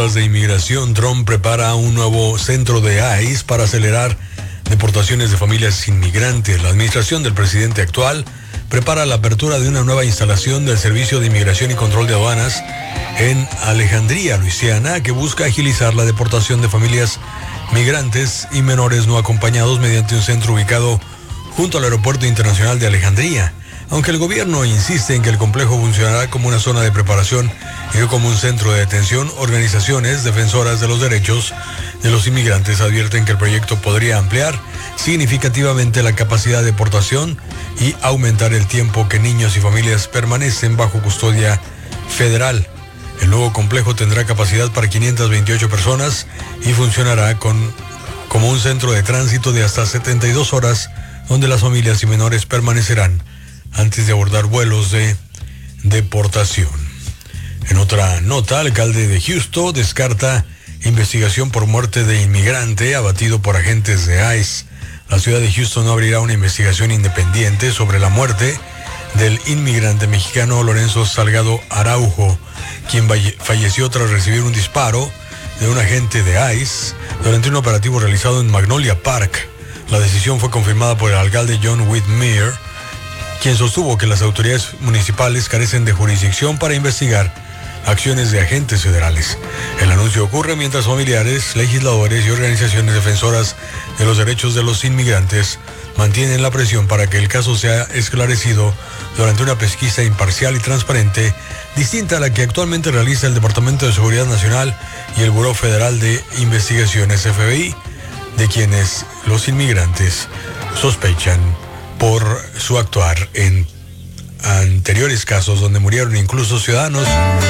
De inmigración, Trump prepara un nuevo centro de ICE para acelerar deportaciones de familias inmigrantes. La administración del presidente actual prepara la apertura de una nueva instalación del Servicio de Inmigración y Control de Aduanas en Alejandría, Luisiana, que busca agilizar la deportación de familias migrantes y menores no acompañados mediante un centro ubicado junto al Aeropuerto Internacional de Alejandría. Aunque el gobierno insiste en que el complejo funcionará como una zona de preparación y no como un centro de detención, organizaciones defensoras de los derechos de los inmigrantes advierten que el proyecto podría ampliar significativamente la capacidad de deportación y aumentar el tiempo que niños y familias permanecen bajo custodia federal. El nuevo complejo tendrá capacidad para 528 personas y funcionará como un centro de tránsito de hasta 72 horas, donde las familias y menores permanecerán antes de abordar vuelos de deportación. En otra nota, el alcalde de Houston descarta investigación por muerte de inmigrante abatido por agentes de ICE. La ciudad de Houston no abrirá una investigación independiente sobre la muerte del inmigrante mexicano Lorenzo Salgado Araujo, quien falleció tras recibir un disparo de un agente de ICE durante un operativo realizado en Magnolia Park. La decisión fue confirmada por el alcalde John Whitmire, quien sostuvo que las autoridades municipales carecen de jurisdicción para investigar acciones de agentes federales. El anuncio ocurre mientras familiares, legisladores y organizaciones defensoras de los derechos de los inmigrantes mantienen la presión para que el caso sea esclarecido durante una pesquisa imparcial y transparente, distinta a la que actualmente realiza el Departamento de Seguridad Nacional y el Buró Federal de Investigaciones, FBI, de quienes los inmigrantes sospechan por su actuar en anteriores casos donde murieron incluso ciudadanos